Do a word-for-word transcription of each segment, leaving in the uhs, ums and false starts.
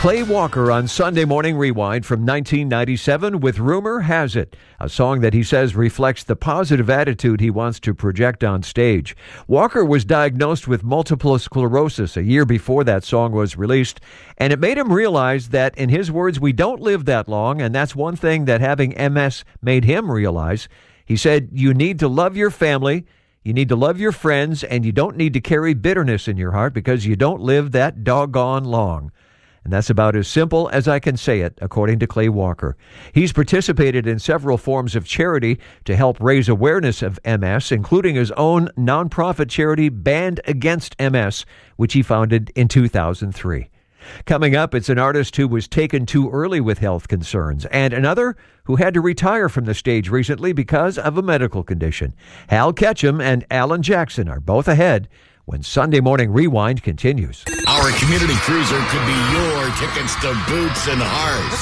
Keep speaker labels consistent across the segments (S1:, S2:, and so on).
S1: Clay Walker on Sunday Morning Rewind from nineteen ninety-seven with Rumor Has It, a song that he says reflects the positive attitude he wants to project on stage. Walker was diagnosed with multiple sclerosis a year before that song was released, and it made him realize that, in his words, we don't live that long, and that's one thing that having M S made him realize. He said, you need to love your family, you need to love your friends, and you don't need to carry bitterness in your heart because you don't live that doggone long. And that's about as simple as I can say it, according to Clay Walker. He's participated in several forms of charity to help raise awareness of M S, including his own nonprofit charity, Band Against M S, which he founded in two thousand three. Coming up, it's an artist who was taken too early with health concerns, and another who had to retire from the stage recently because of a medical condition. Hal Ketchum and Alan Jackson are both ahead when Sunday Morning Rewind continues.
S2: Our community cruiser could be your tickets to Boots and Hearts.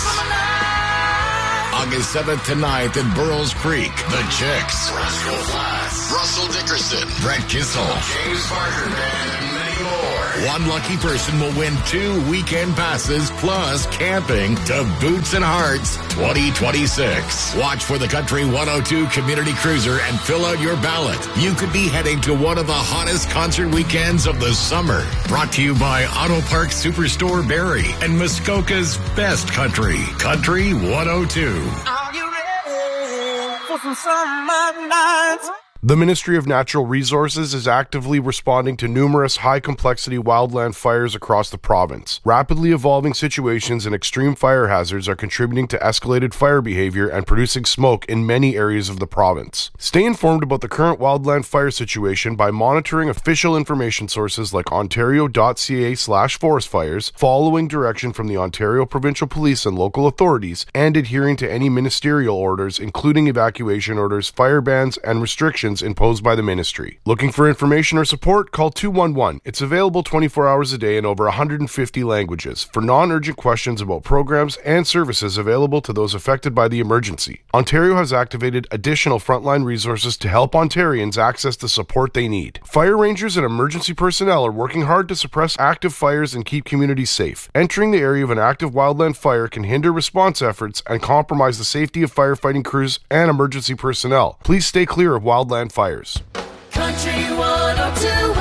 S2: August seventh to ninth in Burroughs Creek. The Chicks. Russell Flass. Russell Dickerson. Brett Kissel. James Barker Band and many more. One lucky person will win two weekend passes plus camping to Boots and Hearts twenty twenty-six. Watch for the Country one oh two Community Cruiser and fill out your ballot. You could be heading to one of the hottest concert weekends of the summer. Brought to you by Auto Park Superstore Barrie and Muskoka's best country, Country one oh two.
S3: Are you ready for some summer nights?
S4: The Ministry of Natural Resources is actively responding to numerous high-complexity wildland fires across the province. Rapidly evolving situations and extreme fire hazards are contributing to escalated fire behavior and producing smoke in many areas of the province. Stay informed about the current wildland fire situation by monitoring official information sources like ontario.ca slash forest fires, following direction from the Ontario Provincial Police and local authorities, and adhering to any ministerial orders, including evacuation orders, fire bans, and restrictions imposed by the ministry. Looking for information or support? Call two one one. It's available twenty-four hours a day in over one hundred fifty languages for non-urgent questions about programs and services available to those affected by the emergency. Ontario has activated additional frontline resources to help Ontarians access the support they need. Fire rangers and emergency personnel are working hard to suppress active fires and keep communities safe. Entering the area of an active wildland fire can hinder response efforts and compromise the safety of firefighting crews and emergency personnel. Please stay clear of wildland fires.
S3: Country one oh two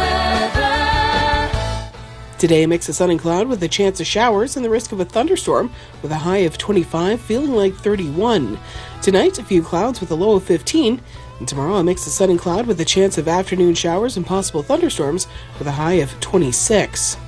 S3: weather.
S5: Today, a mix of sun and cloud with a chance of showers and the risk of a thunderstorm with a high of twenty-five, feeling like thirty-one. Tonight, a few clouds with a low of fifteen. And tomorrow, a mix of sun and cloud with a chance of afternoon showers and possible thunderstorms with a high of twenty-six.